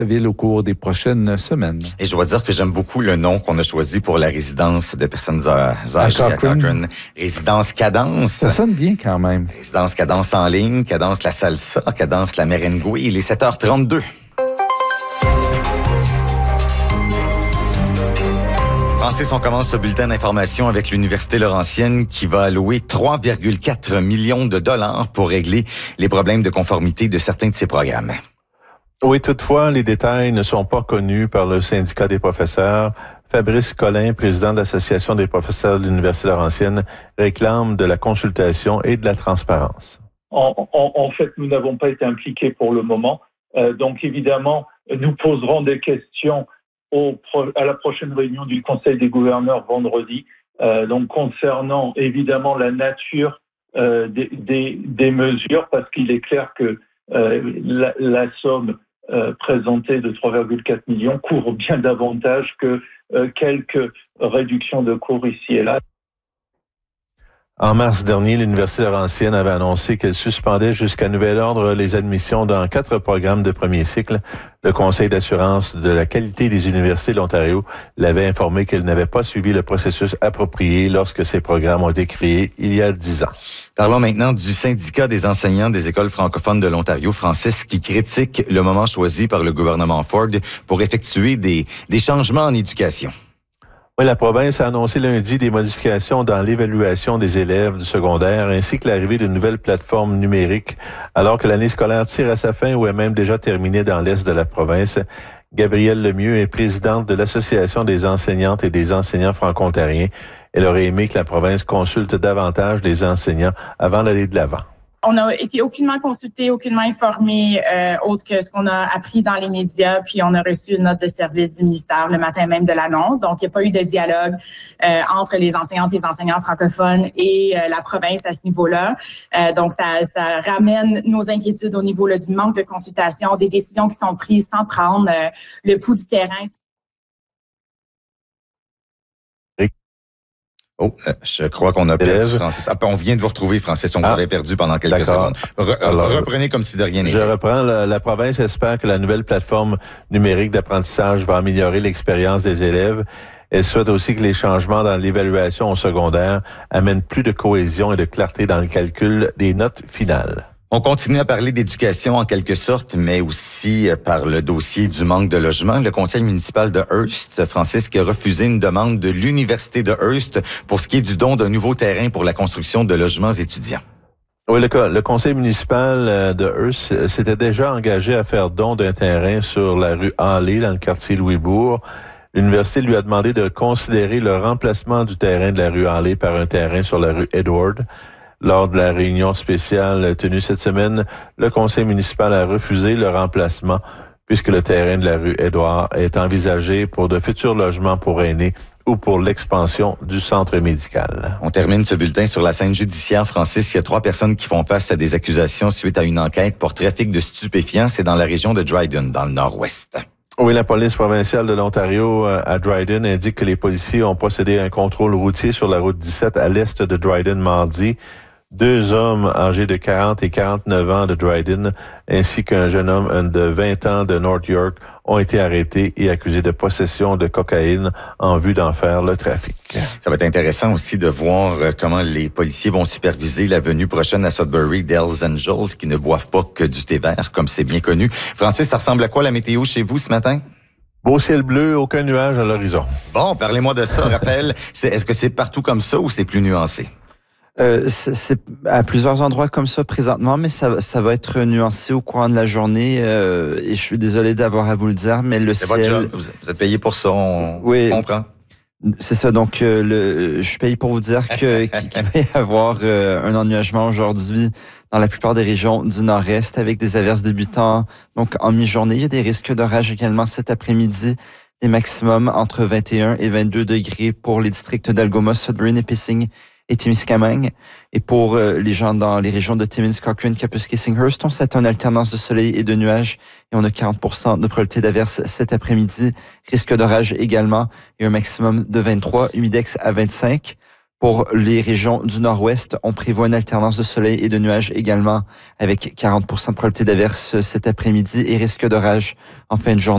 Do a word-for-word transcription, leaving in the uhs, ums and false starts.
ville au cours des prochaines semaines. Et je dois dire que j'aime beaucoup le nom qu'on a choisi pour la résidence de personnes âgées à Cochrane. Résidence Cadence. Ça sonne bien quand même. Résidence Cadence en ligne, Cadence la salsa, Cadence la merengue. Il est sept heures trente-deux. Francis, on commence ce bulletin d'information avec l'Université Laurentienne qui va allouer trois virgule quatre millions de dollars pour régler les problèmes de conformité de certains de ses programmes. Oui, toutefois, les détails ne sont pas connus par le syndicat des professeurs. Fabrice Collin, président de l'Association des professeurs de l'Université Laurentienne, réclame de la consultation et de la transparence. En, en, en fait, nous n'avons pas été impliqués pour le moment. Euh, donc, évidemment, nous poserons des questions Au, à la prochaine réunion du Conseil des gouverneurs vendredi, euh, donc concernant évidemment la nature euh, des, des, des mesures, parce qu'il est clair que euh, la, la somme euh, présentée de trois virgule quatre millions couvre bien davantage que euh, quelques réductions de cours ici et là. En mars dernier, l'Université Laurentienne avait annoncé qu'elle suspendait jusqu'à nouvel ordre les admissions dans quatre programmes de premier cycle. Le Conseil d'assurance de la qualité des universités de l'Ontario l'avait informé qu'elle n'avait pas suivi le processus approprié lorsque ces programmes ont été créés il y a dix ans. Parlons maintenant du syndicat des enseignants des écoles francophones de l'Ontario, Francis, qui critique le moment choisi par le gouvernement Ford pour effectuer des, des changements en éducation. Oui, la province a annoncé lundi des modifications dans l'évaluation des élèves du secondaire ainsi que l'arrivée d'une nouvelle plateforme numérique alors que l'année scolaire tire à sa fin ou est même déjà terminée dans l'est de la province. Gabrielle Lemieux est présidente de l'Association des enseignantes et des enseignants franco-ontariens. Elle aurait aimé que la province consulte davantage les enseignants avant d'aller de l'avant. On n'a été aucunement consulté, aucunement informé, euh, autre que ce qu'on a appris dans les médias, puis on a reçu une note de service du ministère le matin même de l'annonce. Donc, il n'y a pas eu de dialogue euh, entre les enseignantes et les enseignants francophones et euh, la province à ce niveau-là. Euh, donc, ça, ça ramène nos inquiétudes au niveau là, du manque de consultation, des décisions qui sont prises sans prendre euh, le pouls du terrain. Oh, euh, je crois qu'on a perdu Francis. Ah, on vient de vous retrouver, Francis. On vous ah, avait perdu pendant quelques secondes. Re, Alors, reprenez comme si de rien n'était. Je reprends. La, la province espère que la nouvelle plateforme numérique d'apprentissage va améliorer l'expérience des élèves. Elle souhaite aussi que les changements dans l'évaluation au secondaire amènent plus de cohésion et de clarté dans le calcul des notes finales. On continue à parler d'éducation en quelque sorte, mais aussi par le dossier du manque de logement. Le conseil municipal de Hearst, Francis, qui a refusé une demande de l'université de Hearst pour ce qui est du don d'un nouveau terrain pour la construction de logements étudiants. Oui, le, le conseil municipal de Hearst s'était déjà engagé à faire don d'un terrain sur la rue Halley, dans le quartier Louisbourg. L'université lui a demandé de considérer le remplacement du terrain de la rue Halley par un terrain sur la rue Edward. Lors de la réunion spéciale tenue cette semaine, le conseil municipal a refusé le remplacement puisque le terrain de la rue Édouard est envisagé pour de futurs logements pour aînés ou pour l'expansion du centre médical. On termine ce bulletin sur la scène judiciaire, Francis. Il y a trois personnes qui font face à des accusations suite à une enquête pour trafic de stupéfiants. C'est dans la région de Dryden, dans le nord-ouest. Oui, la police provinciale de l'Ontario à Dryden indique que les policiers ont procédé à un contrôle routier sur la route dix-sept à l'est de Dryden mardi. Deux hommes âgés de quarante et quarante-neuf ans de Dryden, ainsi qu'un jeune homme de vingt ans de North York, ont été arrêtés et accusés de possession de cocaïne en vue d'en faire le trafic. Ça va être intéressant aussi de voir comment les policiers vont superviser la venue prochaine à Sudbury d'Hells Angels, qui ne boivent pas que du thé vert, comme c'est bien connu. Francis, ça ressemble à quoi la météo chez vous ce matin? Beau ciel bleu, aucun nuage à l'horizon. Bon, parlez-moi de ça, Raphaël. C'est, est-ce que c'est partout comme ça ou c'est plus nuancé? Euh, c'est, c'est à plusieurs endroits comme ça présentement, mais ça, ça va être nuancé au courant de la journée. Euh, et je suis désolé d'avoir à vous le dire, mais le c'est ciel... votre job. Vous êtes payé pour ça, on oui, comprend. C'est ça. Donc, euh, le, je suis payé pour vous dire que, qu'il, qu'il va y avoir euh, un ennuagement aujourd'hui dans la plupart des régions du nord-est avec des averses débutant donc en mi-journée. Il y a des risques d'orage également cet après-midi. Des maximums entre vingt et un et vingt-deux degrés pour les districts d'Algoma, Sudbury, Nipissing et Témiscamingue. Et pour euh, les gens dans les régions de Timmins, Cochrane, Kapuskasing, Singhurst, on s'attend à une alternance de soleil et de nuages et on a quarante pour cent de probabilité d'averse cet après-midi. Risque d'orage également et un maximum de vingt-trois, humidex à vingt-cinq. Pour les régions du nord-ouest, on prévoit une alternance de soleil et de nuages également avec quarante pour cent de probabilité d'averse cet après-midi et risque d'orage en fin de journée.